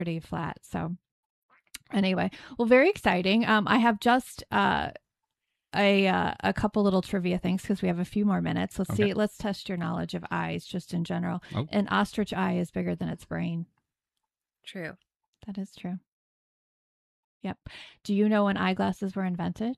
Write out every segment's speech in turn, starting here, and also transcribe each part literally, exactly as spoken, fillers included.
pretty flat. So anyway, well, very exciting. Um, I have just uh, a uh, a couple little trivia things because we have a few more minutes. Let's okay. see. Let's test your knowledge of eyes just in general. Oh. An ostrich eye is bigger than its brain. True. That is true. Yep. Do you know when eyeglasses were invented?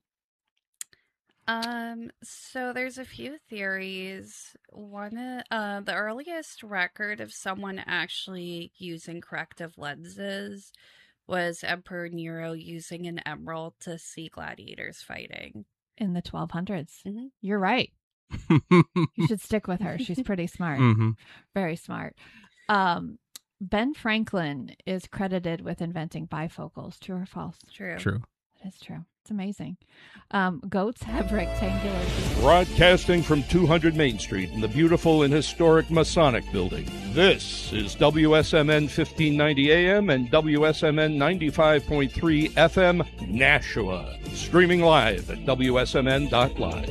Um, so there's a few theories. One, uh, the earliest record of someone actually using corrective lenses was Emperor Nero using an emerald to see gladiators fighting. In the twelve hundreds. Mm-hmm. You're right. You should stick with her. She's pretty smart. Mm-hmm. Very smart. Um, Ben Franklin is credited with inventing bifocals. True or false? True. True. That is true. It's amazing. Um, goats have rectangular teeth. Broadcasting from two hundred Main Street in the beautiful and historic Masonic Building. This is W S M N fifteen ninety A M and W S M N ninety-five point three F M Nashua. Streaming live at W S M N dot live.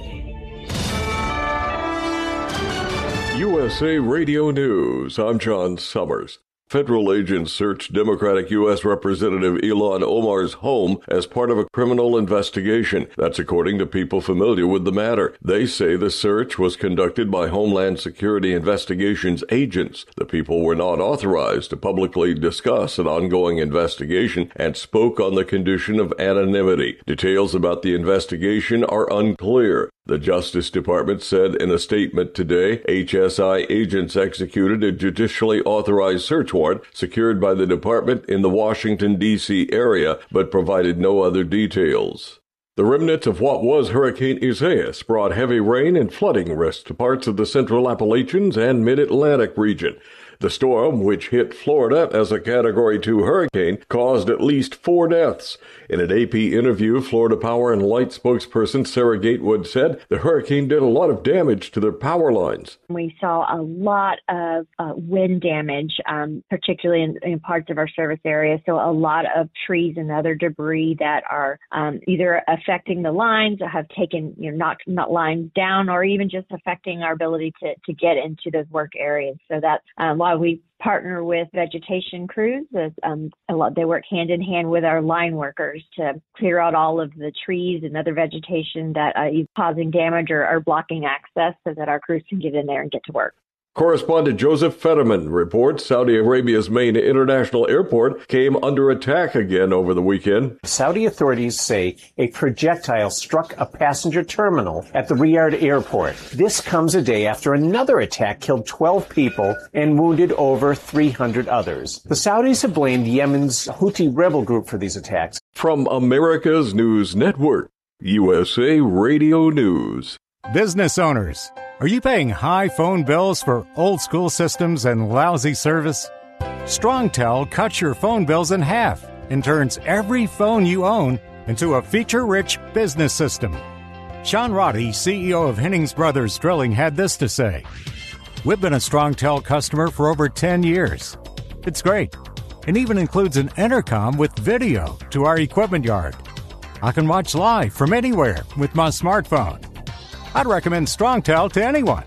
U S A Radio News. I'm John Summers. Federal agents searched Democratic U S Representative Ilhan Omar's home as part of a criminal investigation. That's according to people familiar with the matter. They say the search was conducted by Homeland Security Investigations agents. The people were not authorized to publicly discuss an ongoing investigation and spoke on the condition of anonymity. Details about the investigation are unclear. The Justice Department said in a statement today, H S I agents executed a judicially authorized search warrant secured by the department in the Washington, D C area, but provided no other details. The remnants of what was Hurricane Isaias brought heavy rain and flooding risk to parts of the Central Appalachians and Mid-Atlantic region. The storm, which hit Florida as a Category two hurricane, caused at least four deaths. In an A P interview, Florida Power and Light spokesperson Sarah Gatewood said the hurricane did a lot of damage to their power lines. We saw a lot of uh, wind damage, um, particularly in, in parts of our service area. So a lot of trees and other debris that are um, either affecting the lines or have taken, you know, knocked not lines down, or even just affecting our ability to, to get into those work areas. So that's um, why we partner with vegetation crews. Um, a lot, they work hand in hand with our line workers to clear out all of the trees and other vegetation that uh, is causing damage or, or blocking access so that our crews can get in there and get to work. Correspondent Joseph Fetterman reports Saudi Arabia's main international airport came under attack again over the weekend. Saudi authorities say a projectile struck a passenger terminal at the Riyadh airport. This comes a day after another attack killed twelve people and wounded over three hundred others. The Saudis have blamed Yemen's Houthi rebel group for these attacks. From America's News Network, U S A Radio News. Business owners, are you paying high phone bills for old school systems and lousy service? StrongTel cuts your phone bills in half and turns every phone you own into a feature-rich business system. Sean Roddy, C E O of Hennings Brothers Drilling, had this to say. We've been a StrongTel customer for over ten years. It's great. It even includes an intercom with video to our equipment yard. I can watch live from anywhere with my smartphone. I'd recommend StrongTel to anyone.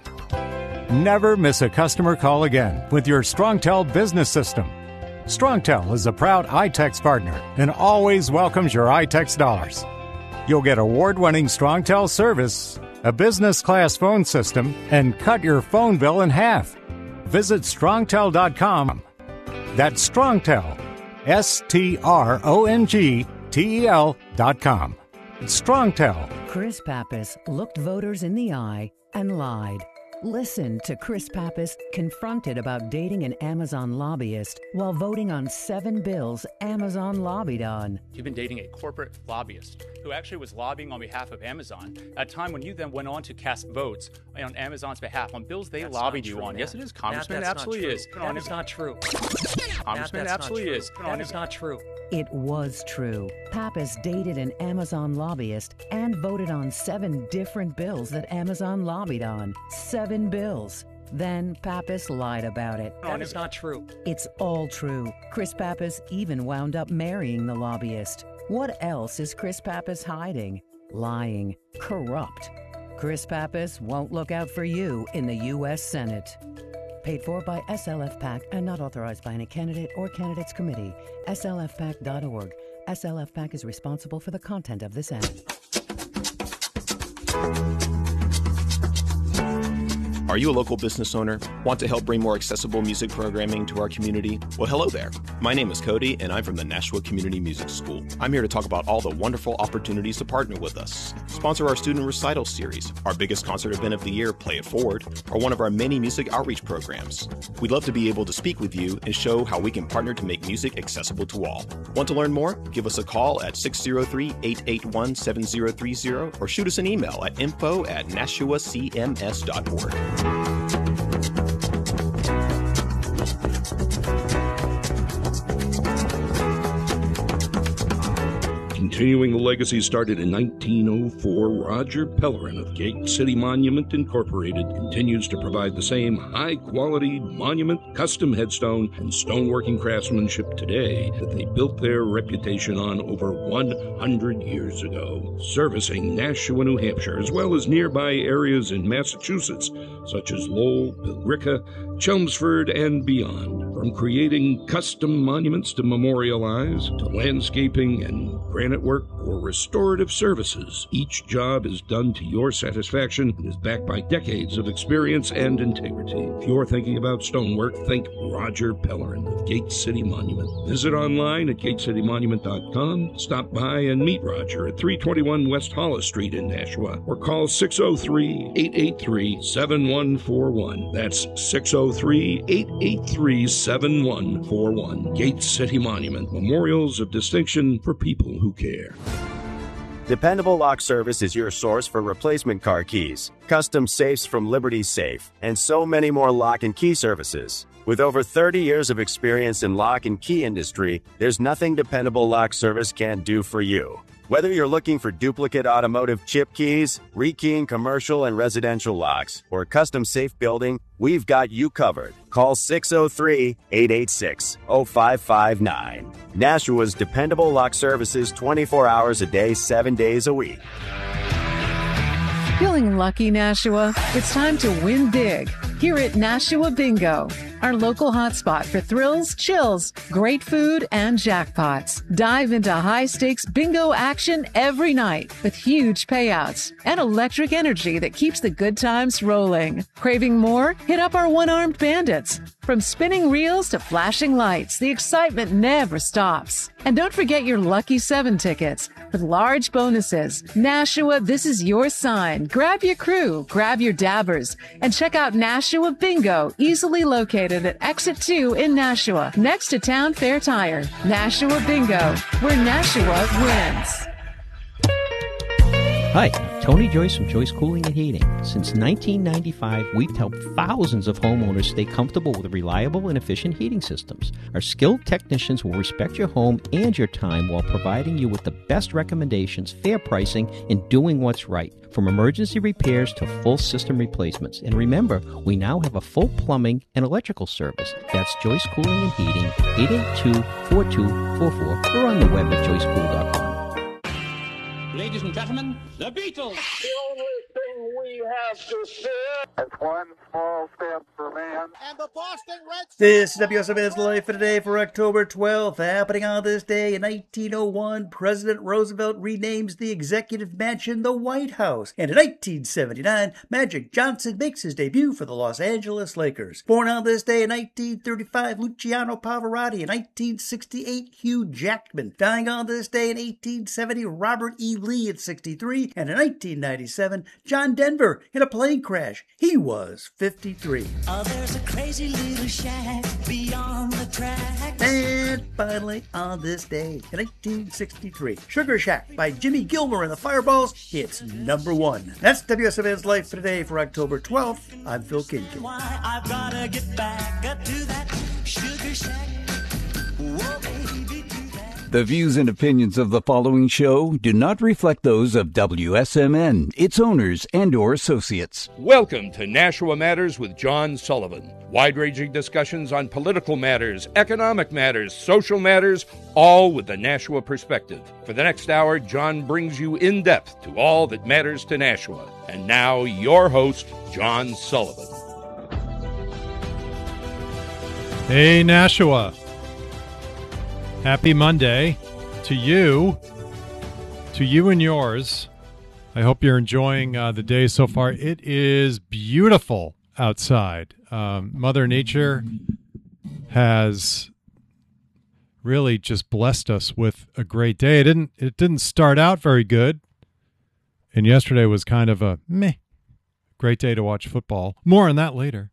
Never miss a customer call again with your StrongTel business system. StrongTel is a proud iTex partner and always welcomes your iTex dollars. You'll get award-winning StrongTel service, a business-class phone system, and cut your phone bill in half. Visit strongtel dot com. That's StrongTel, S T R O N G T E L dot com. StrongTel. Chris Pappas looked voters in the eye and lied. Listen to Chris Pappas confronted about dating an Amazon lobbyist while voting on seven bills Amazon lobbied on. You've been dating a corporate lobbyist who actually was lobbying on behalf of Amazon at a time when you then went on to cast votes on Amazon's behalf on bills they that's loobied you true, on. man. Yes, it is, Congressman. That, it absolutely is. That is not true. Congressman, that, it absolutely not is. That is not true. It was true. Pappas dated an Amazon lobbyist and voted on seven different bills that Amazon lobbied on. Seven bills. Then Pappas lied about it. That is not true. It's all true. Chris Pappas even wound up marrying the lobbyist. What else is Chris Pappas hiding? Lying. Corrupt. Chris Pappas won't look out for you in the U S Senate. Paid for by S L F PAC and not authorized by any candidate or candidates committee. S L F pac dot org. S L F PAC is responsible for the content of this ad. Are you a local business owner? Want to help bring more accessible music programming to our community? Well, hello there. My name is Cody, and I'm from the Nashua Community Music School. I'm here to talk about all the wonderful opportunities to partner with us. Sponsor our student recital series, our biggest concert event of the year, Play It Forward, or one of our many music outreach programs. We'd love to be able to speak with you and show how we can partner to make music accessible to all. Want to learn more? Give us a call at six oh three, eight eight one, seven oh three oh or shoot us an email at info at nashua c m s dot org. Continuing the legacy started in nineteen oh four, Roger Pellerin of Gate City Monument Incorporated continues to provide the same high-quality monument, custom headstone, and stoneworking craftsmanship today that they built their reputation on over one hundred years ago, servicing Nashua, New Hampshire, as well as nearby areas in Massachusetts, such as Lowell, Billerica, Chelmsford, and beyond. From creating custom monuments to memorialize, to landscaping and granite work or restorative services, each job is done to your satisfaction and is backed by decades of experience and integrity. If you're thinking about stonework, think Roger Pellerin of Gate City Monument. Visit online at gate city monument dot com, stop by and meet Roger at three twenty-one West Hollis Street in Nashua, or call six oh three, eight eight three, seven one four one. That's six oh three, eight eight three, seven one four one. Gate City Monument, memorials of distinction for people who care. Dependable Lock Service is your source for replacement car keys, custom safes from Liberty Safe, and so many more lock and key services. With over thirty years of experience in lock and key industry, there's nothing Dependable Lock Service can't do for you. Whether you're looking for duplicate automotive chip keys, rekeying commercial and residential locks, or custom safe building, we've got you covered. Call six oh three, eight eight six, oh five five nine. Nashua's Dependable Lock Services twenty-four hours a day, seven days a week. Feeling lucky, Nashua? It's time to win big here at Nashua Bingo, our local hotspot for thrills, chills, great food, and jackpots. Dive into high-stakes bingo action every night with huge payouts and electric energy that keeps the good times rolling. Craving more? Hit up our one-armed bandits. From spinning reels to flashing lights, the excitement never stops. And don't forget your Lucky seven tickets with large bonuses. Nashua, this is your sign. Grab your crew, grab your dabbers, and check out Nashua Bingo, easily located at Exit two in Nashua, next to Town Fair Tire. Nashua Bingo, where Nashua wins. Hi, Tony Joyce from Joyce Cooling and Heating. Since nineteen ninety-five, we've helped thousands of homeowners stay comfortable with reliable and efficient heating systems. Our skilled technicians will respect your home and your time while providing you with the best recommendations, fair pricing, and doing what's right. From emergency repairs to full system replacements. And remember, we now have a full plumbing and electrical service. That's Joyce Cooling and Heating, eight eight two, four two four four, or on the web at joyce cool dot com. Ladies and gentlemen, the Beatles! The only thing we have to fear is one small step for man. And the Boston Red Sox. This is W S M N's Life for Today for October twelfth. Happening on this day in nineteen oh one, President Roosevelt renames the Executive Mansion the White House. And in nineteen seventy-nine, Magic Johnson makes his debut for the Los Angeles Lakers. Born on this day in nineteen thirty-five, Luciano Pavarotti. In nineteen sixty-eight, Hugh Jackman. Dying on this day in eighteen seventy, Robert E. Lee at sixty-three, and in nineteen ninety-seven, John Denver in a plane crash. He was fifty-three. Oh, there's a crazy little shack beyond the tracks. And finally, on this day in nineteen sixty-three, Sugar Shack by Jimmy Gilmore and the Fireballs hits number one. That's W S M N's Life for Today for October twelfth. I'm Phil Kinkin. Why I've gotta get back up to that Sugar Shack. Whoa, baby. The views and opinions of the following show do not reflect those of W S M N, its owners, and or associates. Welcome to Nashua Matters with John Sullivan. Wide-ranging discussions on political matters, economic matters, social matters, all with the Nashua perspective. For the next hour, John brings you in depth to all that matters to Nashua. And now, your host, John Sullivan. Hey, Nashua. Happy Monday to you, to you and yours. I hope you're enjoying uh, the day so far. It is beautiful outside. Um, Mother Nature has really just blessed us with a great day. It didn't, it didn't start out very good, and yesterday was kind of a meh. Great day to watch football. More on that later.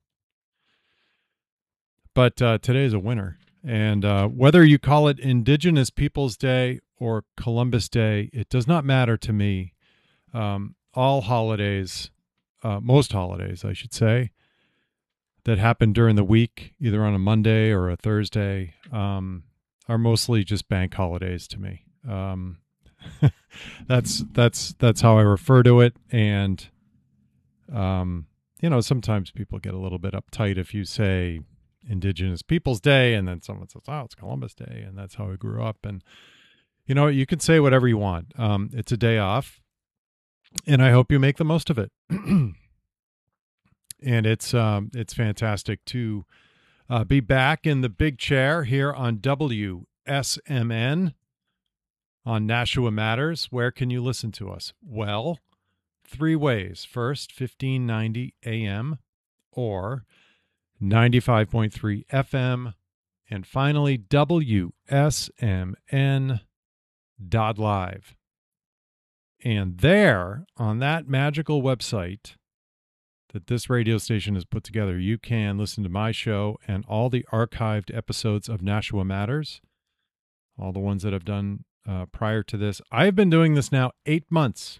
But uh, today is a winner. And uh, whether you call it Indigenous Peoples Day or Columbus Day, it does not matter to me. Um, all holidays, uh, most holidays, I should say, that happen during the week, either on a Monday or a Thursday, um, are mostly just bank holidays to me. Um, that's that's that's how I refer to it. And um, you know, sometimes people get a little bit uptight if you say Indigenous Peoples Day, and then someone says, oh, it's Columbus Day, and that's how I grew up. And, you know, you can say whatever you want. Um, it's a day off, and I hope you make the most of it. And it's um, it's fantastic to uh, be back in the big chair here on W S M N on Nashua Matters. Where can you listen to us? Well, three ways. First, fifteen ninety A M, or ninety-five point three F M, and finally W S M N dot live. And there, on that magical website that this radio station has put together, you can listen to my show and all the archived episodes of Nashua Matters, all the ones that I've done uh, prior to this. I've been doing this now eight months.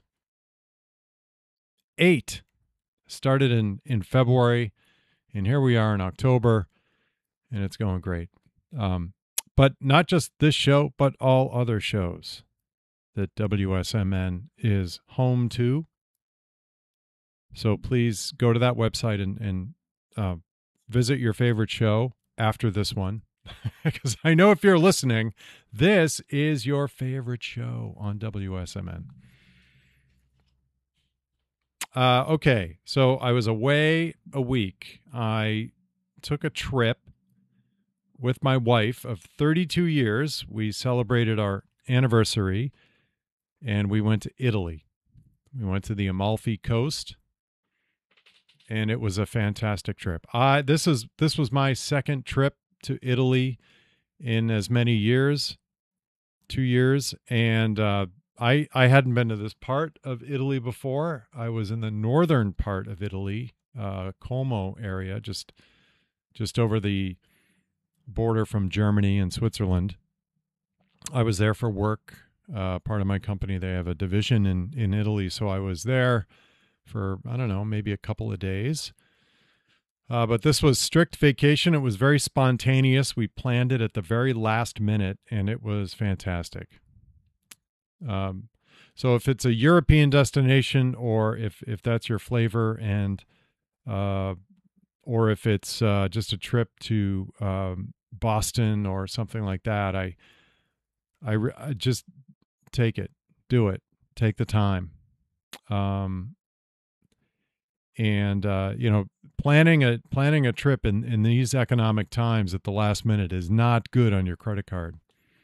Eight. Started in, in February. And here we are in October, and it's going great. Um, but not just this show, but all other shows that W S M N is home to. So please go to that website and, and uh, visit your favorite show after this one. Because I know if you're listening, this is your favorite show on W S M N. Uh, okay, so I was away a week. I took a trip with my wife of thirty-two years. We celebrated our anniversary, and we went to Italy. We went to the Amalfi Coast, and it was a fantastic trip. I this is this was my second trip to Italy in as many years, two years, and uh, I, I hadn't been to this part of Italy before. I was in the northern part of Italy, uh, Como area, just just over the border from Germany and Switzerland. I was there for work. Uh, part of my company, they have a division in, in Italy, so I was there for, I don't know, maybe a couple of days. Uh, but this was strict vacation. It was very spontaneous. We planned it at the very last minute, and it was fantastic. Um, so if it's a European destination, or if, if that's your flavor, and, uh, or if it's, uh, just a trip to, um, Boston or something like that, I, I, re- I just take it, do it, take the time. Um, and, uh, you know, planning a, planning a trip in, in these economic times at the last minute is not good on your credit card,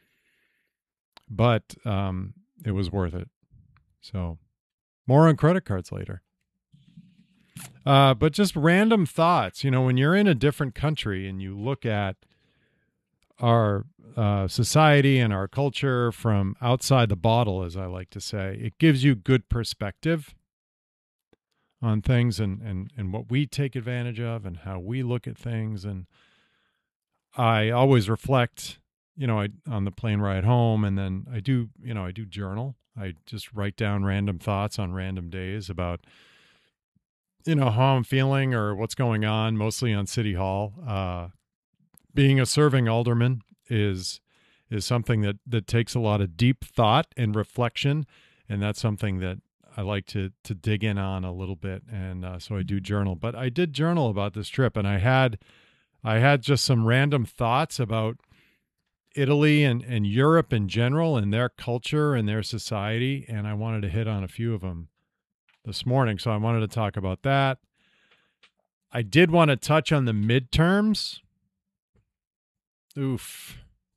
but, um, it was worth it. So more on credit cards later. Uh, but just random thoughts, you know, when you're in a different country and you look at our uh, society and our culture from outside the bottle, as I like to say, it gives you good perspective on things, and, and, and what we take advantage of and how we look at things. And I always reflect, you know, I, on the plane ride home, and then I do, you know, I do journal. I just write down random thoughts on random days about, you know, how I'm feeling or what's going on, mostly on City Hall. Uh, being a serving alderman is is something that, that takes a lot of deep thought and reflection, and that's something that I like to to dig in on a little bit, and uh, so I do journal. But I did journal about this trip, and I had I had just some random thoughts about Italy and, and Europe in general, and their culture and their society, and I wanted to hit on a few of them this morning. So I wanted to talk about that. I did want to touch on the midterms oof.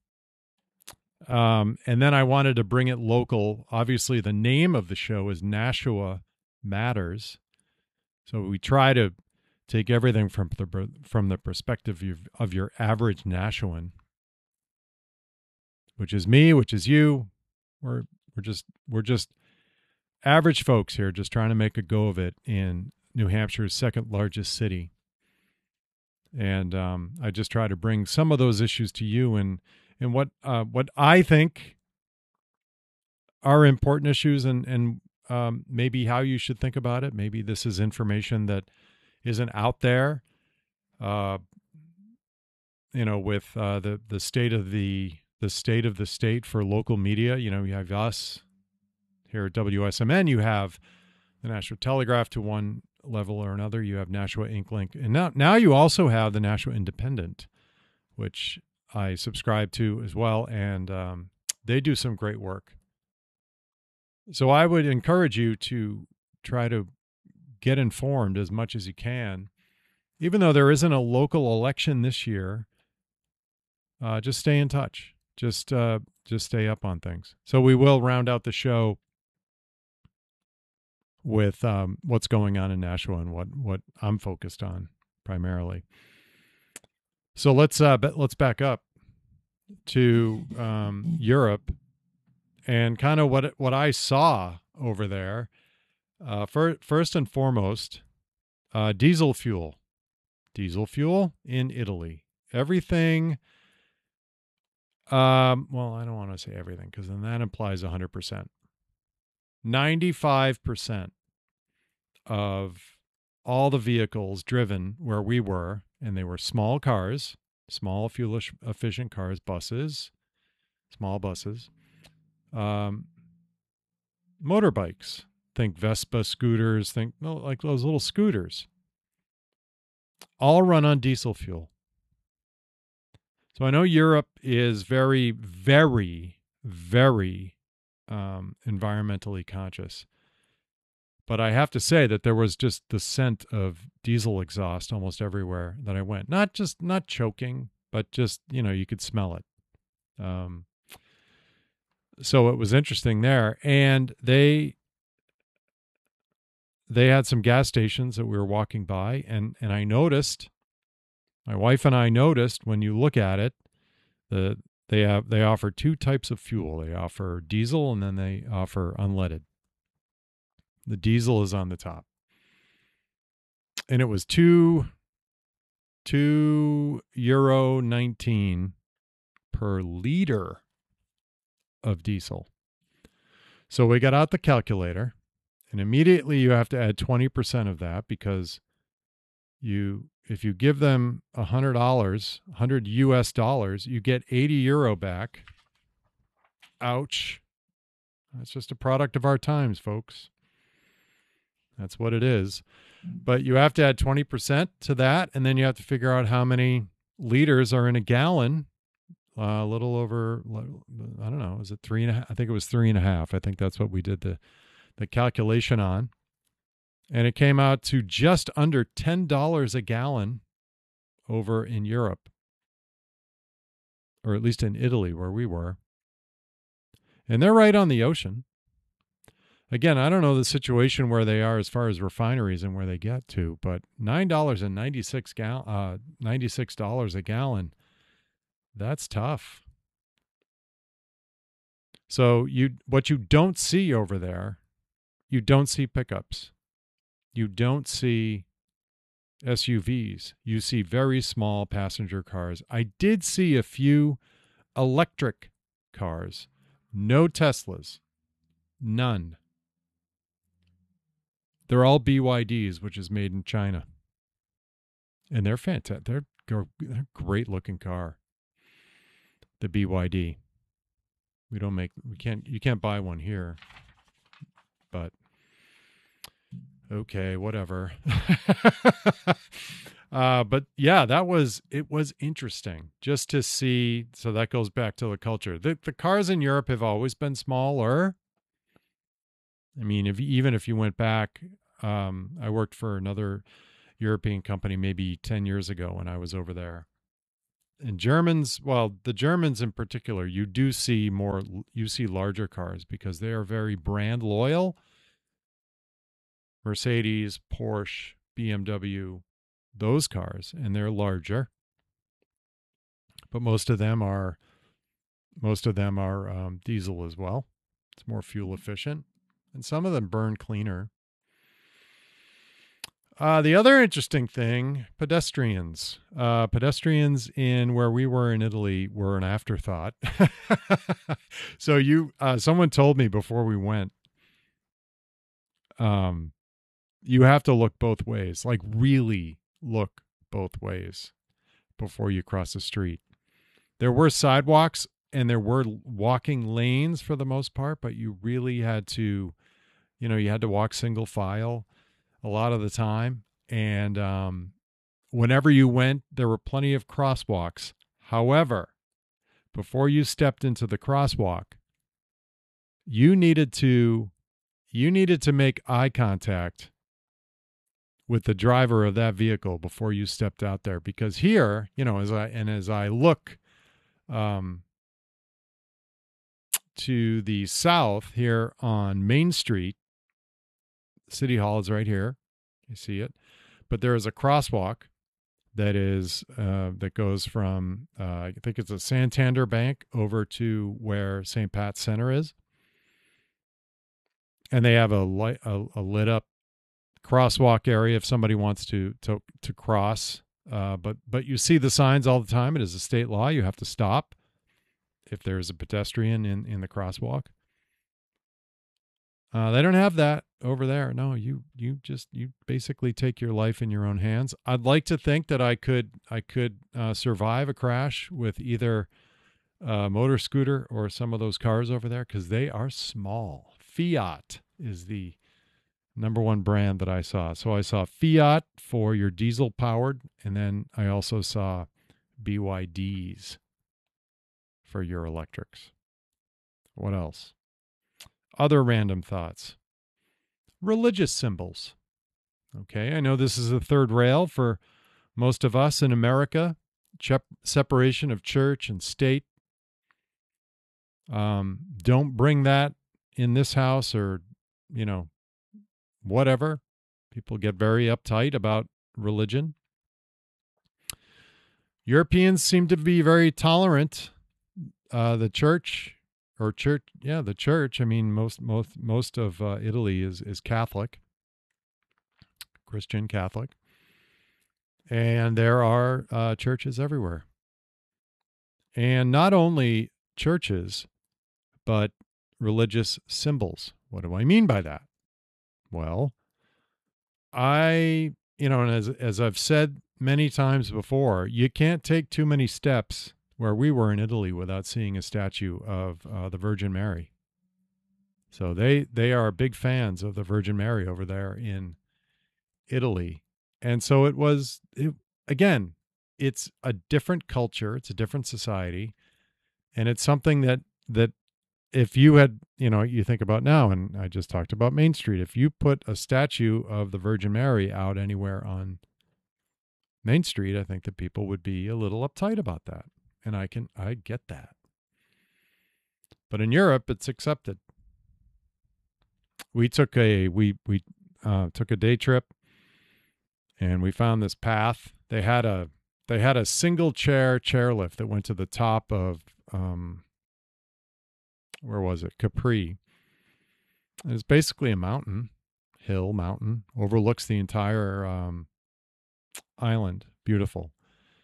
Um, and then I wanted to bring it local. Obviously, the name of the show is Nashua Matters. So we try to take everything from the from the perspective of, of your average Nashuan, which is me, which is you. We're we're just we're just average folks here, just trying to make a go of it in New Hampshire's second largest city. And um, I just try to bring some of those issues to you, and and what uh, what I think are important issues, and and um, maybe how you should think about it. Maybe this is information that isn't out there. Uh, you know, with uh, the the state of the the state of the state for local media. You know, you have us here at W S M N. You have the Nashua Telegraph to one level or another. You have Nashua Inklink, and now now you also have the Nashua Independent, which I subscribe to as well, and um, they do some great work. So I would encourage you to try to get informed as much as you can. Even though there isn't a local election this year, uh, just stay in touch. Just uh, just stay up on things. So we will round out the show with um, what's going on in Nashua and what, what I'm focused on primarily. So let's uh, let's back up to um, Europe and kind of what what I saw over there. Uh, for, first and foremost, uh, diesel fuel. Diesel fuel in Italy. Everything, um, well, I don't want to say everything because then that implies one hundred percent. ninety-five percent of all the vehicles driven where we were, and they were small cars, small fuel-efficient cars, buses, small buses, um, motorbikes. Think Vespa scooters, think no, like those little scooters. All run on diesel fuel. So I know Europe is very, very, very um, environmentally conscious. But I have to say that there was just the scent of diesel exhaust almost everywhere that I went. Not just, not choking, but just, you know, you could smell it. Um, so it was interesting there. And they... They had some gas stations that we were walking by, and, and I noticed, my wife and I noticed, when you look at it, the they have they offer two types of fuel. They offer diesel, and then they offer unleaded. The diesel is on the top, and it was two two euro nineteen per liter of diesel. So we got out the calculator. And immediately you have to add twenty percent of that, because you, if you give them one hundred dollars, one hundred U S dollars, you get eighty euro back. Ouch. That's just a product of our times, folks. That's what it is. But you have to add twenty percent to that, and then you have to figure out how many liters are in a gallon. Uh, a little over, I don't know, is it three and a half? I think it was three and a half. I think that's what we did the the calculation on, and it came out to just under ten dollars a gallon over in Europe, or at least in Italy where we were. And they're right on the ocean. Again, I don't know the situation where they are as far as refineries and where they get to, but nine dollars and ninety-six gal- uh, ninety-six dollars a gallon, that's tough. So you, what you don't see over there, you don't see pickups. You don't see S U Vs. You see very small passenger cars. I did see a few electric cars. No Teslas. None. They're all B Y Ds, which is made in China. And they're fantastic. They're, they're a great looking car. The B Y D. We don't make, we can't, you can't buy one here. But okay, whatever. uh, but yeah, that was, it was interesting just to see. So that goes back to the culture. The, the cars in Europe have always been smaller. I mean, if even if you went back, um, I worked for another European company maybe ten years ago when I was over there. and Germans, well, the Germans in particular, you do see more, you see larger cars because they are very brand loyal. Mercedes, Porsche, B M W, those cars, and they're larger. But most of them are, most of them are um, diesel as well. It's more fuel efficient, and some of them burn cleaner. Uh, the other interesting thing, pedestrians. Uh, pedestrians in where we were in Italy were an afterthought. So you, uh, someone told me before we went, um, you have to look both ways, like really look both ways before you cross the street. There were sidewalks and there were walking lanes for the most part, but you really had to, you know, you had to walk single file a lot of the time. And um, whenever you went, there were plenty of crosswalks. However, before you stepped into the crosswalk, you needed to, you needed to make eye contact with the driver of that vehicle before you stepped out there. Because here, you know, as I, and as I look um, to the south here on Main Street, City Hall is right here. You see it. But there is a crosswalk that is uh, that goes from, uh, I think it's a Santander Bank over to where Saint Pat's Center is. And they have a, light, a, a lit up crosswalk area if somebody wants to to, to cross. Uh, but, but you see the signs all the time. It is a state law. You have to stop if there's a pedestrian in, in the crosswalk. Uh, they don't have that over there. No, you you just you basically take your life in your own hands. I'd like to think that I could I could uh, survive a crash with either a motor scooter or some of those cars over there because they are small. Fiat is the number one brand that I saw. So I saw Fiat for your diesel powered, and then I also saw B Y Ds for your electrics. What else? Other random thoughts. Religious symbols. Okay, I know this is the third rail for most of us in America. Chep- separation of church and state. Um, don't bring that in this house or, you know, whatever. People get very uptight about religion. Europeans seem to be very tolerant. Uh, the church... Or church, yeah, the church. I mean, most most most of uh, Italy is is Catholic, Christian Catholic, and there are uh, churches everywhere. And not only churches, but religious symbols. What do I mean by that? Well, I, you know, and as as I've said many times before, you can't take too many steps where we were in Italy without seeing a statue of uh, the Virgin Mary. So they they are big fans of the Virgin Mary over there in Italy. And so it was, it, again, it's a different culture. It's a different society. And it's something that, that if you had, you know, you think about now, and I just talked about Main Street, if you put a statue of the Virgin Mary out anywhere on Main Street, I think that people would be a little uptight about that. And I can, I get that. But in Europe, it's accepted. We took a, we, we uh, took a day trip and we found this path. They had a, they had a single chair chairlift that went to the top of, um, where was it? Capri. It's basically a mountain, hill mountain, overlooks the entire um, island. Beautiful.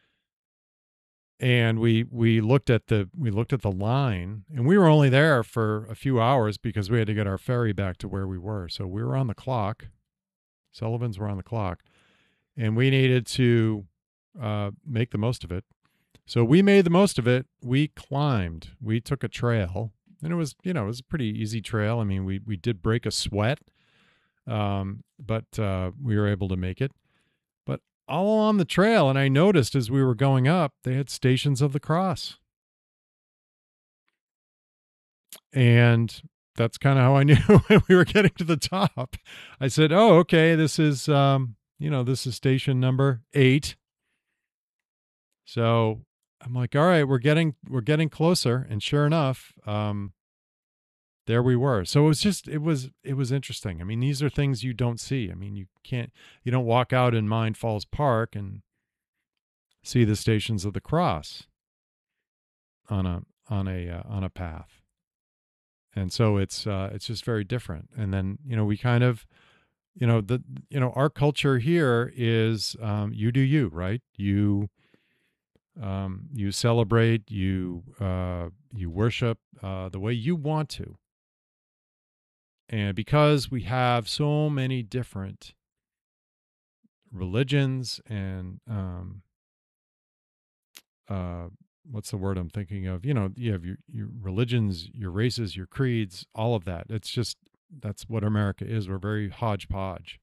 And we we looked at the we looked at the line, and we were only there for a few hours because we had to get our ferry back to where we were. So we were on the clock. Sullivans were on the clock, and we needed to uh, make the most of it. So we made the most of it. We climbed. We took a trail, and it was you know it was a pretty easy trail. I mean, we we did break a sweat, um, but uh, we were able to make it. All along the trail, and I noticed as we were going up, they had Stations of the Cross. And that's kind of how I knew when we were getting to the top. I said, oh, okay, this is, um, you know, this is station number eight. So I'm like, all right, we're getting we're getting closer, and sure enough, um, there we were. So it was just it was it was interesting. I mean, these are things you don't see. I mean, you can't you don't walk out in Mine Falls Park and see the Stations of the Cross on a on a uh, on a path. And so it's uh, it's just very different. And then, you know, we kind of, you know, the you know, our culture here is um, you do you, right? You um, you celebrate, you uh, you worship uh, the way you want to. And because we have so many different religions and um, uh, what's the word I'm thinking of? You know, you have your, your religions, your races, your creeds, all of that. It's just, that's what America is. We're very hodgepodge.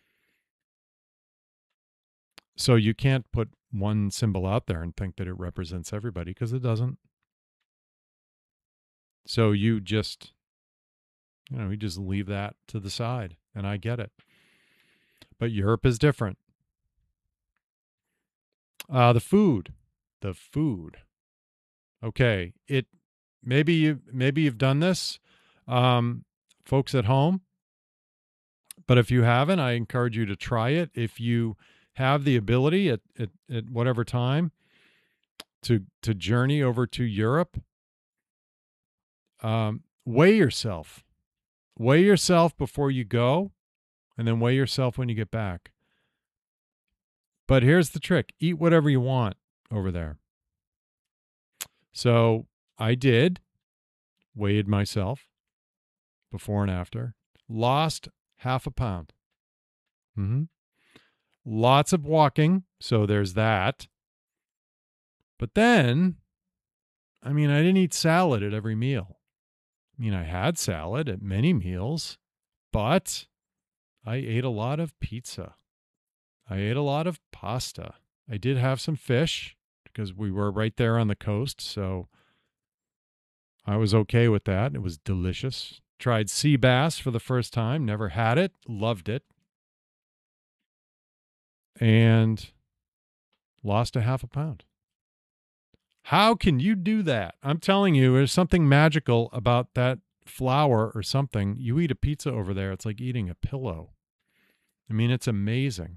So you can't put one symbol out there and think that it represents everybody, because it doesn't. So you just, you know, you just leave that to the side, and I get it. But Europe is different. Uh, the food, the food. Okay, it maybe you maybe you've done this, um, folks at home. But if you haven't, I encourage you to try it. If you have the ability at at, at whatever time to to journey over to Europe, um, weigh yourself. Weigh yourself before you go, and then weigh yourself when you get back. But here's the trick. Eat whatever you want over there. So I did, weighed myself before and after, lost half a pound. Mm-hmm. Lots of walking, so there's that. But then, I mean, I didn't eat salad at every meal. I mean, I had salad at many meals, but I ate a lot of pizza. I ate a lot of pasta. I did have some fish because we were right there on the coast, so I was okay with that. It was delicious. Tried sea bass for the first time. Never had it. Loved it. And lost a half a pound. How can you do that? I'm telling you, there's something magical about that flour or something. You eat a pizza over there, it's like eating a pillow. I mean, it's amazing.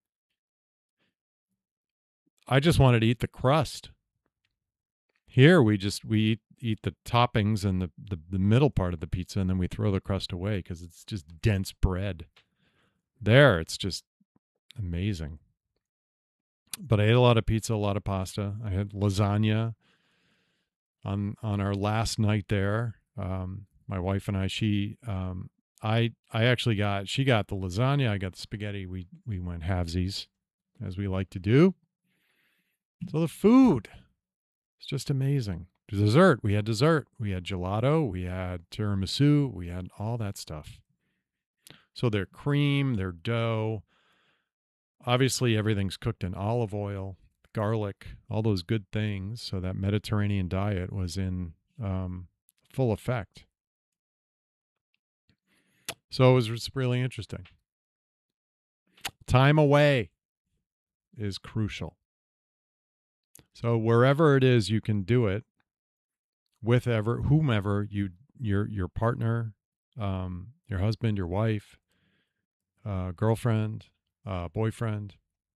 I just wanted to eat the crust. Here, we just, we eat, eat the toppings and the, the, the middle part of the pizza, and then we throw the crust away because it's just dense bread. There, it's just amazing. But I ate a lot of pizza, a lot of pasta. I had lasagna on on our last night there. Um, my wife and I, she, um, I, I actually got, she got the lasagna. I got the spaghetti. We we went halvesies, as we like to do. So the food, it's just amazing. The dessert, we had dessert. We had gelato. We had tiramisu. We had all that stuff. So their cream, their dough. Obviously, everything's cooked in olive oil, garlic, all those good things. So that Mediterranean diet was in um, full effect. So it was just really interesting. Time away is crucial. So wherever it is you can do it, with ever, whomever, you, your, your partner, um, your husband, your wife, uh, girlfriend, Uh, boyfriend,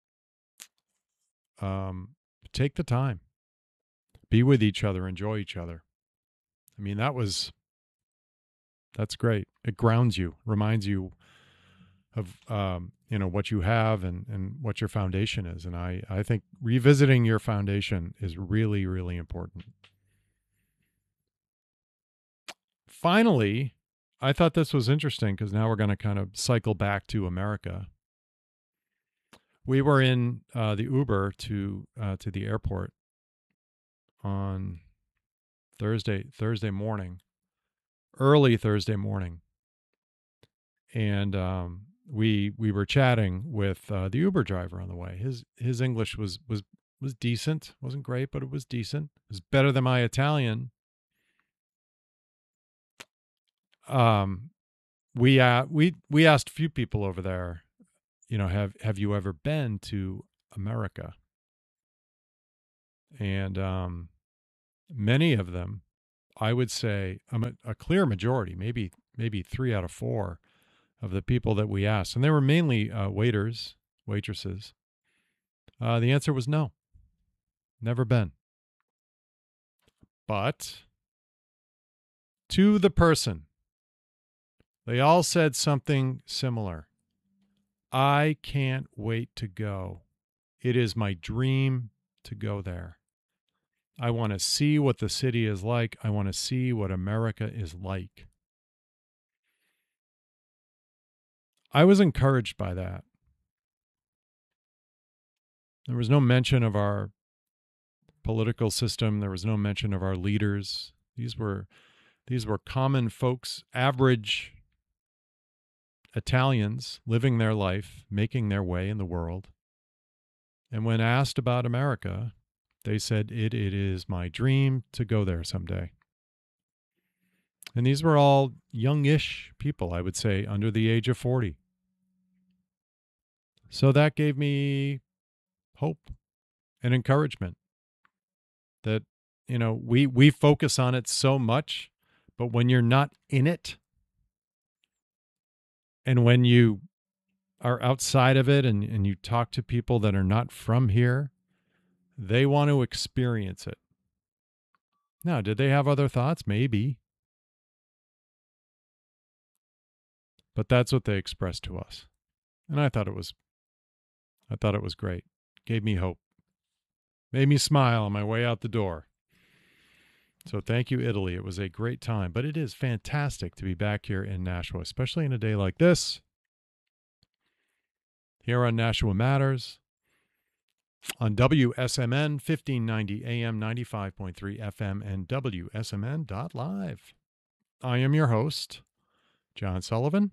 um, take the time, be with each other, enjoy each other. I mean, that was, that's great. It grounds you, reminds you of, um, you know, what you have and, and what your foundation is. And I, I think revisiting your foundation is really, really important. Finally, I thought this was interesting because now we're going to kind of cycle back to America. We were in uh, the Uber to uh, to the airport on Thursday Thursday morning, early Thursday morning, and um, we we were chatting with uh, the Uber driver on the way. His his English was was was decent, wasn't great, but it was decent. It was better than my Italian. Um, we uh, we we asked a few people over there. You know, have have you ever been to America? And um, many of them, I would say, um, a, a clear majority, maybe maybe three out of four of the people that we asked, and they were mainly uh, waiters, waitresses, uh, the answer was no. Never been. But to the person, they all said something similar. I can't wait to go. It is my dream to go there. I want to see what the city is like. I want to see what America is like. I was encouraged by that. There was no mention of our political system. There was no mention of our leaders. These were these were common folks, average Italians living their life, making their way in the world. And when asked about America, they said, it, it is my dream to go there someday. And these were all youngish people, I would say, under the age of forty. So that gave me hope and encouragement that, you know, we, we focus on it so much, but when you're not in it, and when you are outside of it and, and you talk to people that are not from here, they want to experience it. Now, did they have other thoughts? Maybe. But that's what they expressed to us. And I thought it was I thought it was great. Gave me hope. Made me smile on my way out the door. So thank you, Italy. It was a great time. But it is fantastic to be back here in Nashua, especially in a day like this. Here on Nashua Matters, on W S M N fifteen ninety A M, ninety-five point three F M, and W S M N dot live. I am your host, John Sullivan,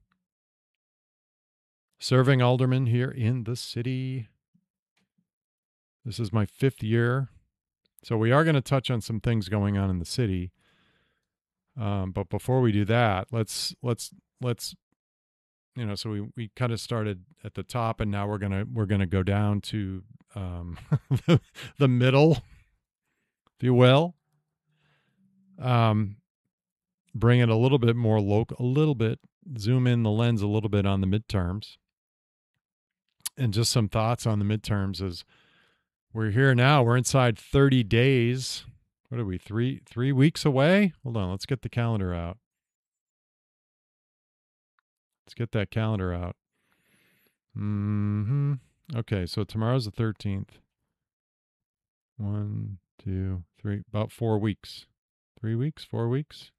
serving alderman here in the city. This is my fifth year. So we are going to touch on some things going on in the city. Um, but before we do that, let's, let's, let's, you know, so we, we kind of started at the top and now we're going to, we're going to go down to, um, the, the middle, if you will. Um, bring it a little bit more local, a little bit, zoom in the lens a little bit on the midterms. And just some thoughts on the midterms as we're here now. We're inside thirty days. What are we, three three weeks away? Hold on, let's get the calendar out. Let's get that calendar out. Mm-hmm. Okay, so tomorrow's the thirteenth. One, two, three, about four weeks. Three weeks, four weeks?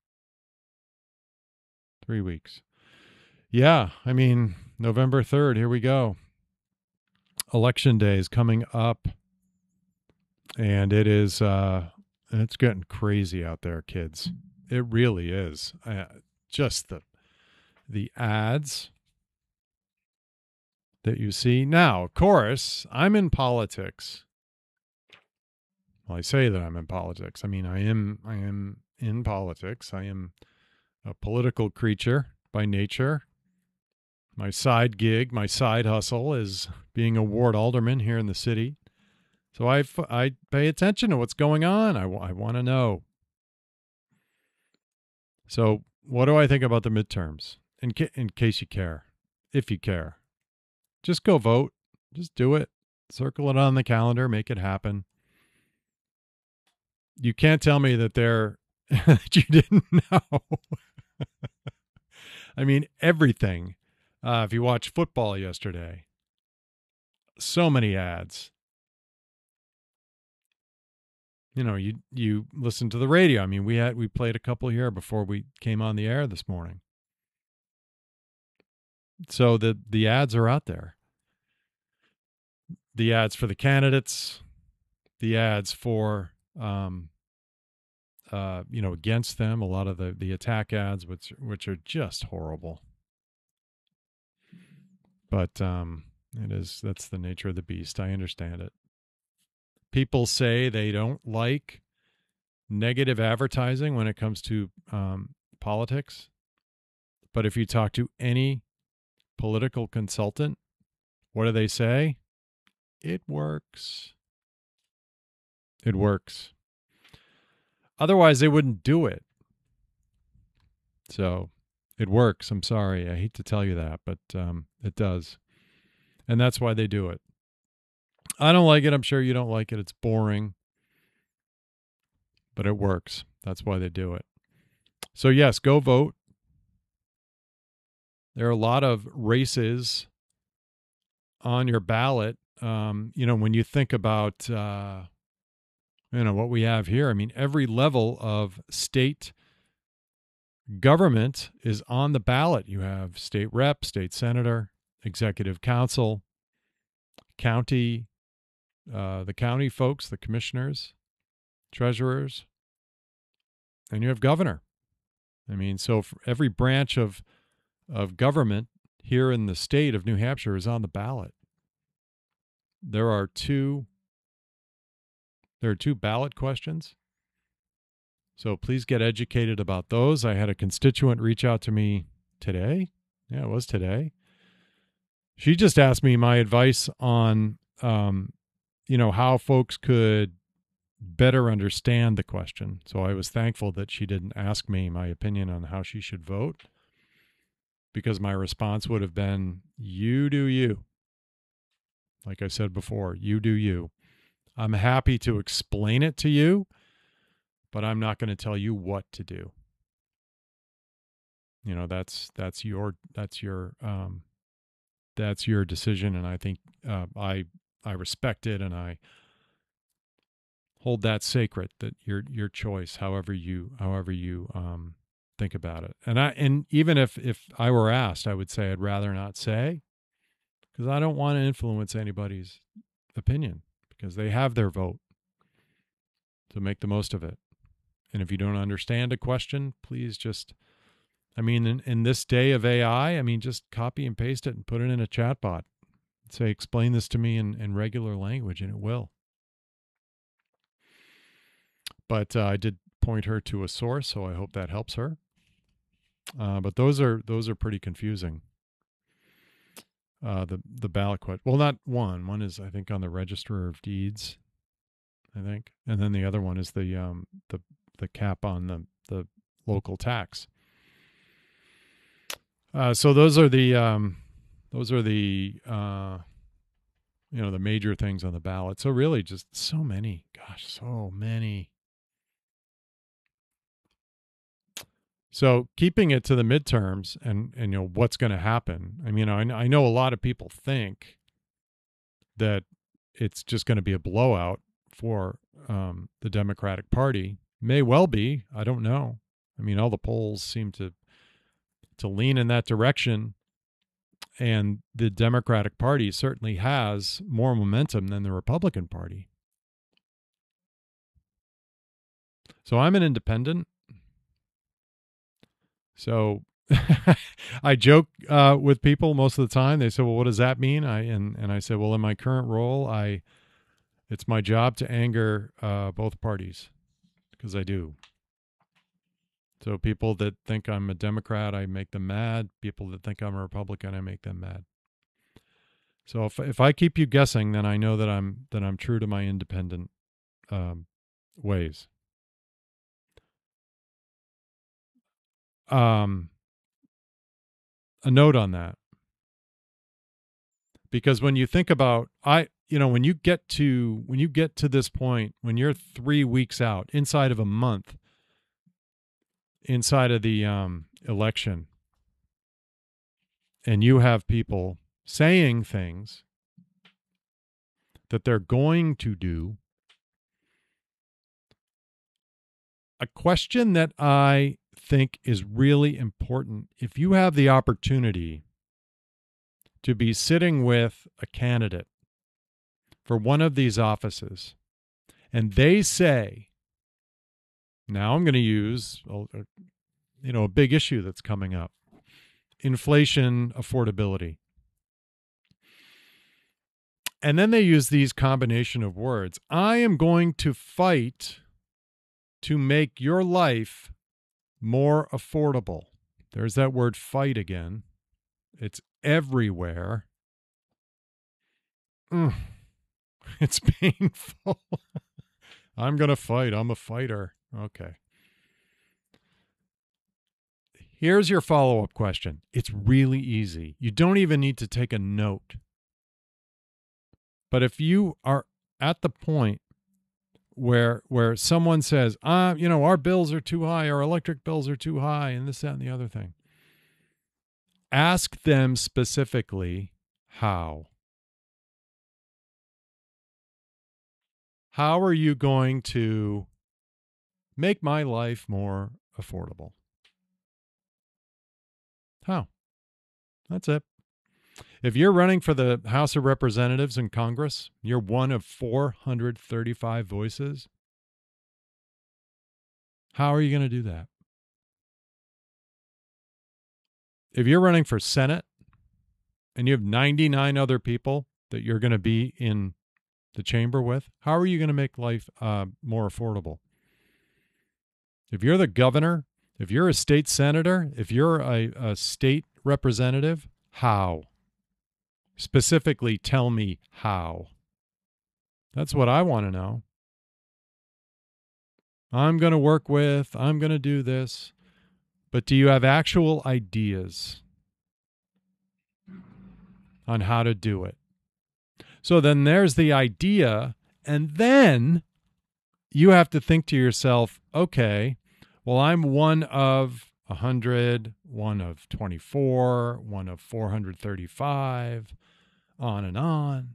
Three weeks. Yeah, I mean, November third, here we go. Election day is coming up. And it is, uh, it's getting crazy out there, kids. It really is. Uh, just the, the ads that you see. Now, of course, I'm in politics. Well, I say that I'm in politics. I mean, I am, I am in politics. I am a political creature by nature. My side gig, my side hustle is being a ward alderman here in the city. So I, I pay attention to what's going on. I, I want to know. So what do I think about the midterms? In, ca- in case you care, if you care, just go vote. Just do it. Circle it on the calendar. Make it happen. You can't tell me that they're that you didn't know. I mean, everything. Uh, if you watched football yesterday, so many ads. You know, you you listen to the radio. I mean, we had we played a couple here before we came on the air this morning. So the the ads are out there. The ads for the candidates, the ads for um, uh, you know, against them. A lot of the the attack ads, which which are just horrible. But um, it is that's the nature of the beast. I understand it. People say they don't like negative advertising when it comes to um, politics. But if you talk to any political consultant, what do they say? It works. It works. Otherwise, they wouldn't do it. So it works. I'm sorry. I hate to tell you that, but um, it does. And that's why they do it. I don't like it. I'm sure you don't like it. It's boring. But it works. That's why they do it. So yes, go vote. There are a lot of races on your ballot. Um, you know, when you think about, uh, you know, what we have here, I mean, every level of state government is on the ballot. You have state rep, state senator, executive council, county, uh, the county folks, the commissioners, treasurers, and you have governor. I mean, so for every branch of of government here in the state of New Hampshire is on the ballot. There are two there are two ballot questions. So please get educated about those. I had a constituent reach out to me today. Yeah, it was today. She just asked me my advice on um, you know, how folks could better understand the question. So I was thankful that she didn't ask me my opinion on how she should vote, because my response would have been, you do you. Like I said before, you do you. I'm happy to explain it to you, but I'm not going to tell you what to do. You know, that's that's your that's your um, that's your decision, and I think uh, I I respect it, and I hold that sacred, that your your choice, however you however you um, think about it. And I and even if if I were asked, I would say I'd rather not say, because I don't want to influence anybody's opinion, because they have their vote. So make the most of it. And if you don't understand a question, please just, I mean, in, in this day of A I, I mean, just copy and paste it and put it in a chat bot. Say, explain this to me in, in regular language, and it will. But uh, I did point her to a source, so I hope that helps her. Uh, but those are those are pretty confusing. Uh, the the ballot question. Well, not one. One is, I think, on the Register of Deeds, I think, and then the other one is the um the the cap on the the local tax. Uh, so those are the um those are the uh you know the major things on the ballot. So really, just so many. Gosh, so many. So keeping it to the midterms and, and you know, what's going to happen. I mean, I, I know a lot of people think that it's just going to be a blowout for um, the Democratic Party. May well be. I don't know. I mean, all the polls seem to to lean in that direction. And the Democratic Party certainly has more momentum than the Republican Party. So I'm an independent. So I joke uh, with people most of the time. They say, well, what does that mean? I and, and I said, well, in my current role, I it's my job to anger uh, both parties, because I do. So people that think I'm a Democrat, I make them mad. People that think I'm a Republican, I make them mad. So if if I keep you guessing, then I know that I'm that I'm true to my independent um, ways. Um, a note on that, because when you think about, I, you know, when you get to, when you get to this point, when you're three weeks out, inside of a month, inside of the um, election, and you have people saying things that they're going to do, a question that I think is really important, if you have the opportunity to be sitting with a candidate for one of these offices, and they say, now I'm going to use a, a, you know, a big issue that's coming up, inflation, affordability. And then they use these combination of words. I am going to fight to make your life more affordable. There's that word fight again. It's everywhere. Mm. It's painful. I'm going to fight. I'm a fighter. Okay. Here's your follow-up question. It's really easy. You don't even need to take a note. But if you are at the point where where someone says, ah, you know, our bills are too high, our electric bills are too high, and this, that, and the other thing, ask them specifically how. How are you going to make my life more affordable? How? That's it. If you're running for the House of Representatives in Congress, you're one of four hundred thirty-five voices. How are you going to do that? If you're running for Senate and you have ninety-nine other people that you're going to be in the chamber with, how are you going to make life uh, more affordable? If you're the governor, if you're a state senator, if you're a, a state representative, how? Specifically, tell me how. That's what I want to know. I'm going to work with, I'm going to do this. But do you have actual ideas on how to do it? So then there's the idea, and then you have to think to yourself, okay, well, I'm one of one hundred, one of twenty-four, one of four hundred thirty-five, on and on.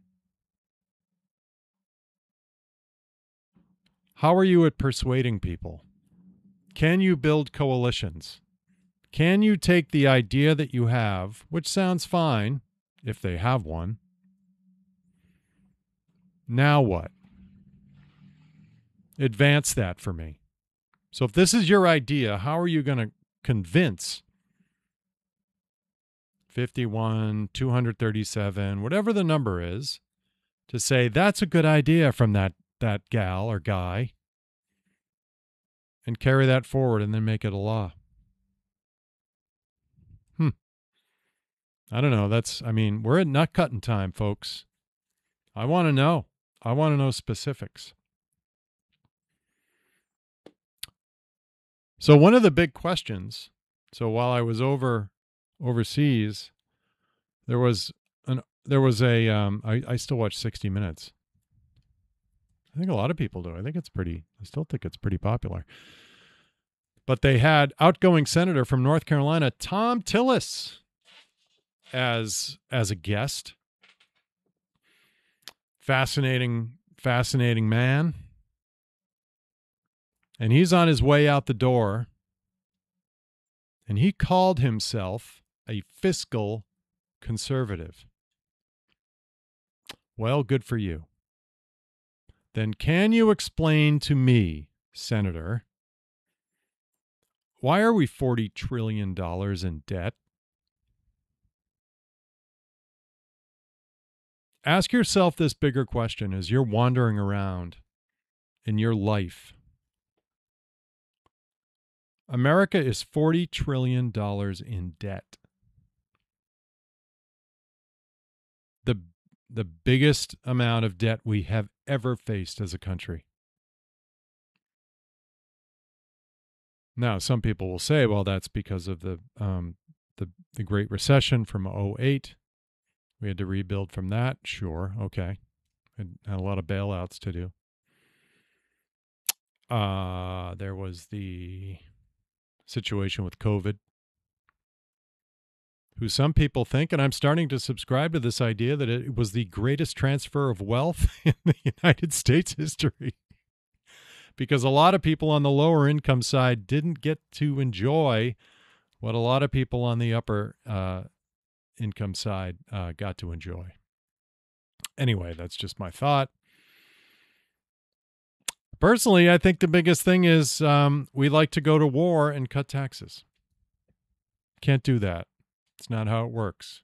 How are you at persuading people? Can you build coalitions? Can you take the idea that you have, which sounds fine if they have one? Now what? Advance that for me. So if this is your idea, how are you going to convince fifty-one, two hundred thirty-seven, whatever the number is, to say that's a good idea from that, that gal or guy, and carry that forward and then make it a law? Hmm. I don't know. That's, I mean, we're at nut cutting time, folks. I want to know. I want to know specifics. So one of the big questions, so while I was over overseas, there was an there was a um I, I still watch sixty minutes. I think a lot of people do. I think it's pretty I still think it's pretty popular. But they had outgoing senator from North Carolina, Thom Tillis, as as a guest. Fascinating, fascinating man. And he's on his way out the door. And he called himself a fiscal conservative. Well, good for you. Then can you explain to me, Senator, why are we forty trillion dollars in debt? Ask yourself this bigger question as you're wandering around in your life. America is forty trillion dollars in debt. The, the biggest amount of debt we have ever faced as a country. Now, some people will say, well, that's because of the um, the, the Great Recession from oh eight. We had to rebuild from that. Sure, okay. Had, had a lot of bailouts to do. Uh, there was the situation with COVID, who some people think, and I'm starting to subscribe to this idea, that it was the greatest transfer of wealth in the United States history. Because a lot of people on the lower income side didn't get to enjoy what a lot of people on the upper uh, income side uh, got to enjoy. Anyway, that's just my thought. Personally, I think the biggest thing is um, we like to go to war and cut taxes. Can't do that. It's not how it works.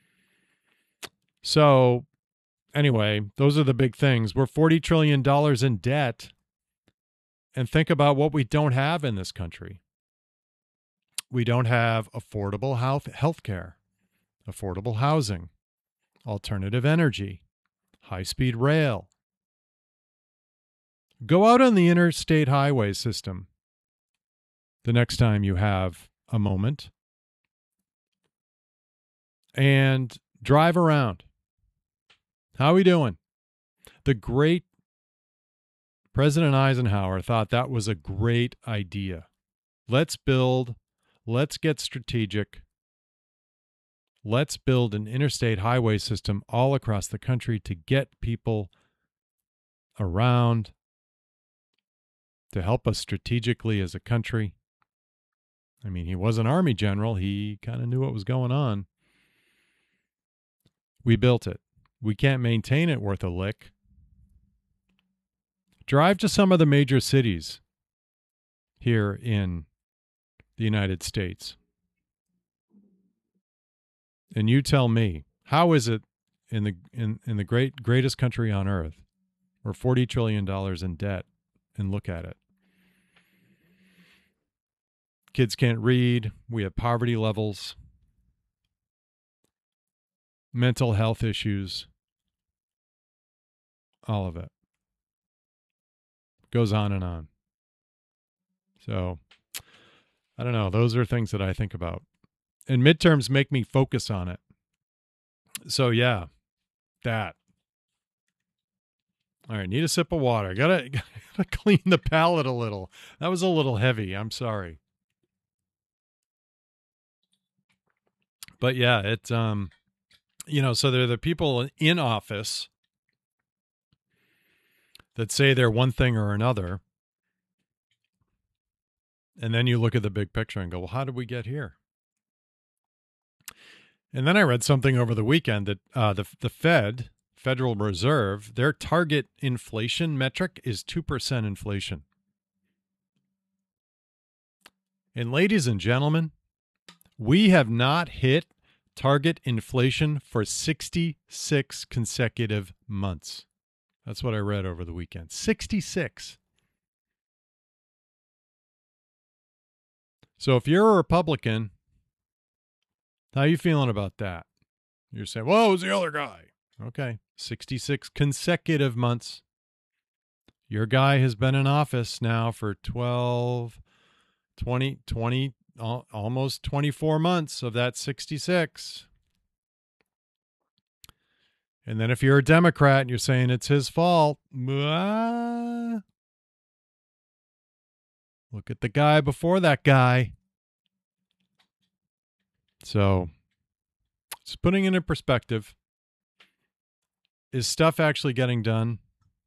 So, anyway, those are the big things. We're forty trillion dollars in debt. And think about what we don't have in this country. We don't have affordable health health care, affordable housing, alternative energy, high-speed rail, Go out on the interstate highway system the next time you have a moment and drive around. How are we doing? The great President Eisenhower thought that was a great idea. Let's build, let's get strategic. Let's build an interstate highway system all across the country to get people around, to help us strategically as a country. I mean, he was an Army general. He kind of knew what was going on. We built it. We can't maintain it worth a lick. Drive to some of the major cities here in the United States. And you tell me, how is it in the in, in the great greatest country on earth? We're forty trillion dollars in debt, and look at it. Kids can't read. We have poverty levels, mental health issues, all of it. Goes on and on. So, I don't know. Those are things that I think about. And midterms make me focus on it. So, yeah, that. All right, need a sip of water. Gotta, gotta clean the palate a little. That was a little heavy. I'm sorry. But yeah, it, um, you know, so there are the people in office that say they're one thing or another. And then you look at the big picture and go, well, how did we get here? And then I read something over the weekend that uh, the the Fed, Federal Reserve, their target inflation metric is two percent inflation. And ladies and gentlemen, we have not hit target inflation for sixty-six consecutive months. That's what I read over the weekend. sixty-six. So if you're a Republican, how are you feeling about that? You're saying, whoa, who's the other guy? Okay, sixty-six consecutive months. Your guy has been in office now for twelve, twenty, twenty, almost twenty-four months of that sixty-six. And then if you're a Democrat and you're saying it's his fault, uh, look at the guy before that guy. So, just putting it in perspective, is stuff actually getting done?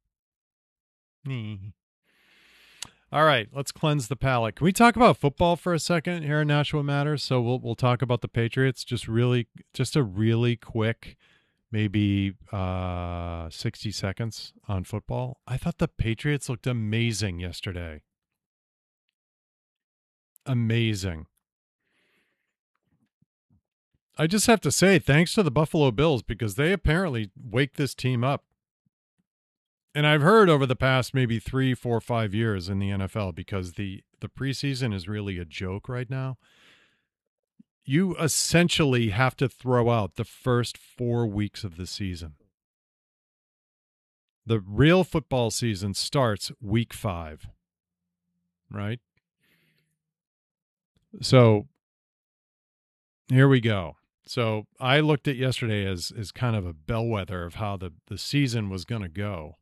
All right, let's cleanse the palate. Can we talk about football for a second here in Nashua Matters? So we'll we'll talk about the Patriots. Just really, just a really quick, maybe uh, sixty seconds on football. I thought the Patriots looked amazing yesterday. Amazing. I just have to say, thanks to the Buffalo Bills, because they apparently wake this team up. And I've heard over the past maybe three, four, five years in the N F L, because the, the preseason is really a joke right now. You essentially have to throw out the first four weeks of the season. The real football season starts week five, right? So here we go. So I looked at yesterday as, as kind of a bellwether of how the, the season was going to go.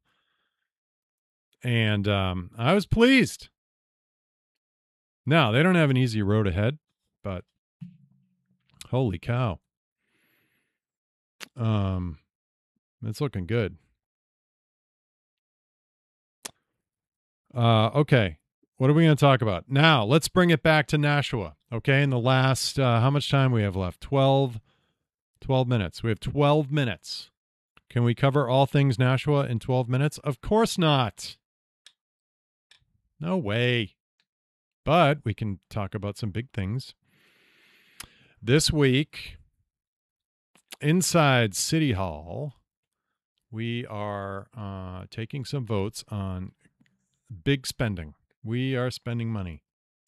And um, I was pleased. Now, they don't have an easy road ahead, but holy cow. Um, it's looking good. Uh, okay. What are we going to talk about? Now, let's bring it back to Nashua. Okay, in the last, uh, how much time we have left? twelve, twelve minutes. We have twelve minutes. Can we cover all things Nashua in twelve minutes? Of course not. No way. But we can talk about some big things. This week, inside City Hall, we are uh, taking some votes on big spending. We are spending money.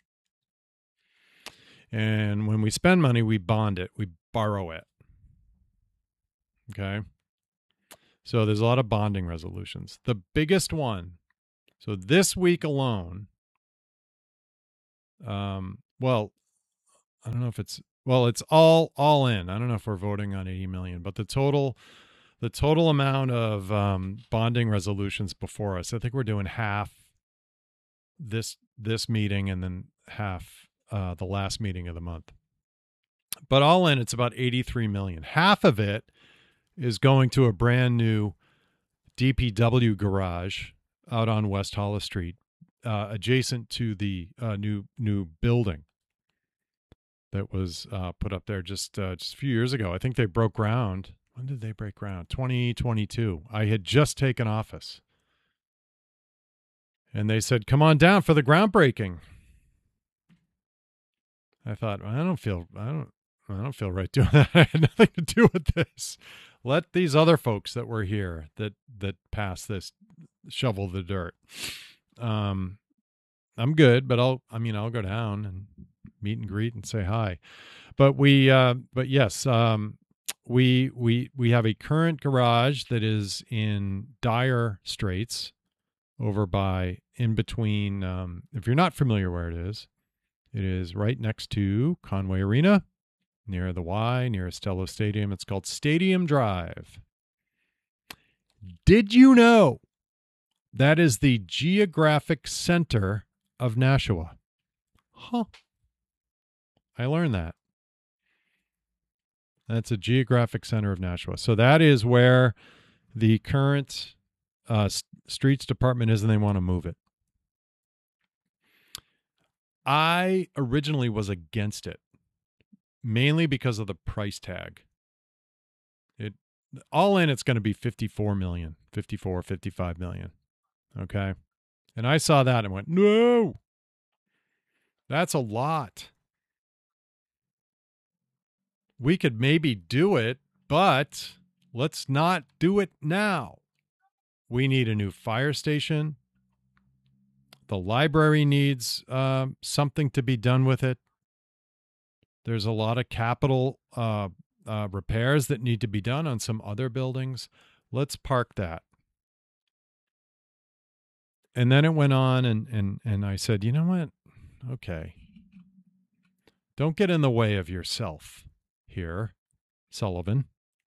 And when we spend money, we bond it. We borrow it. Okay? So there's a lot of bonding resolutions. The biggest one, So this week alone, um, well, I don't know if it's, well, it's all, all in. I don't know if we're voting on eighty million, but the total, the total amount of um, bonding resolutions before us, I think we're doing half this, this meeting and then half uh, the last meeting of the month. But all in, it's about eighty-three million. Half of it is going to a brand new D P W garage out on West Hollis Street, uh, adjacent to the uh, new new building that was uh, put up there just uh, just a few years ago. I think they broke ground. When did they break ground? twenty twenty-two. I had just taken office, and they said, "Come on down for the groundbreaking." I thought, well, I don't feel, I don't, I don't feel right doing that. I had nothing to do with this. Let these other folks that were here that that passed this shovel the dirt. Um, I'm good, but I'll, I mean, I'll go down and meet and greet and say hi. But we, uh, but yes, um, we we we have a current garage that is in dire straits over by in between. Um, if you're not familiar where it is, it is right next to Conway Arena, near the Y, near Estella Stadium. It's called Stadium Drive. Did you know that is the geographic center of Nashua? Huh. I learned that. That's a geographic center of Nashua. So that is where the current uh, s- streets department is, and they want to move it. I originally was against it, mainly because of the price tag. It all in, it's going to be fifty-four million, fifty-four, fifty-five million. Okay. And I saw that and went, no, that's a lot. We could maybe do it, but let's not do it now. We need a new fire station. The library needs uh, something to be done with it. There's a lot of capital uh, uh, repairs that need to be done on some other buildings. Let's park that. And then it went on, and and and I said, you know what? Okay. Don't get in the way of yourself here, Sullivan.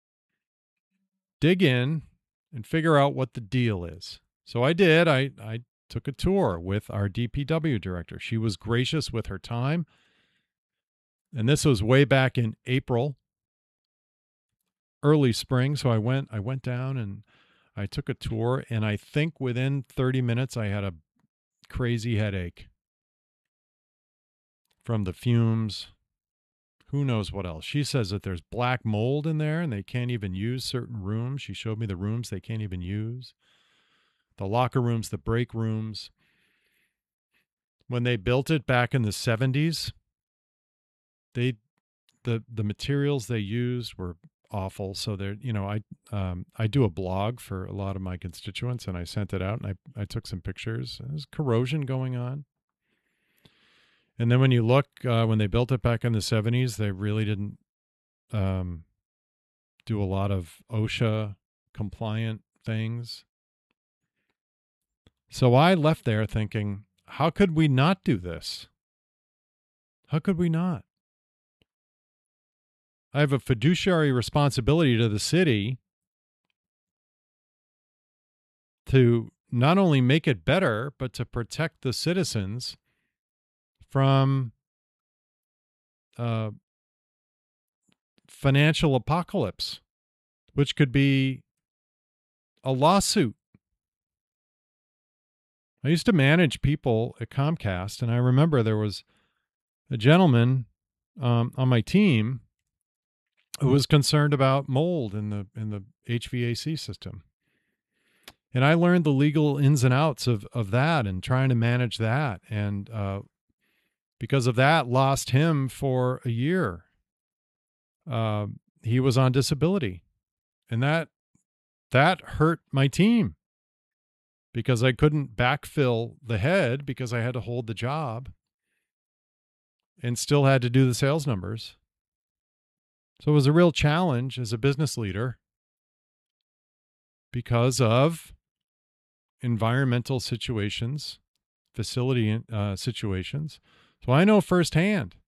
Dig in and figure out what the deal is. So I did. I, I took a tour with our D P W director. She was gracious with her time. And this was way back in April, early spring. So I went, I went down and I took a tour, and I think within thirty minutes I had a crazy headache from the fumes. Who knows what else? She says that there's black mold in there and they can't even use certain rooms. She showed me the rooms they can't even use. The locker rooms, the break rooms. When they built it back in the seventies, they the the materials they used were awful. So they're, you know, I um I do a blog for a lot of my constituents, and I sent it out and I, I took some pictures. There's corrosion going on. And then when you look, uh, when they built it back in the seventies, they really didn't um, do a lot of OSHA compliant things. So I left there thinking, how could we not do this? How could we not? I have a fiduciary responsibility to the city to not only make it better, but to protect the citizens from uh, financial apocalypse, which could be a lawsuit. I used to manage people at Comcast, and I remember there was a gentleman um, on my team who was concerned about mold in the in the H V A C system. And I learned the legal ins and outs of, of that and trying to manage that. And uh, because of that, lost him for a year. Uh, he was on disability. And that that hurt my team because I couldn't backfill the head because I had to hold the job and still had to do the sales numbers. So it was a real challenge as a business leader because of environmental situations, facility uh, situations. So I know firsthand